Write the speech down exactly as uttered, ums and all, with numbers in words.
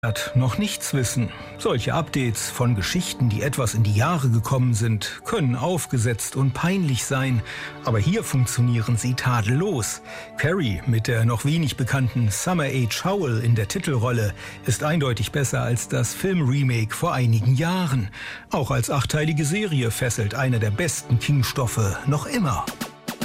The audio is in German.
Noch nichts wissen. Solche Updates von Geschichten, die etwas in die Jahre gekommen sind, können aufgesetzt und peinlich sein. Aber hier funktionieren sie tadellos. Carrie mit der noch wenig bekannten Summer Age Howell in der Titelrolle ist eindeutig besser als das Filmremake vor einigen Jahren. Auch als achtteilige Serie fesselt einer der besten King-Stoffe noch immer.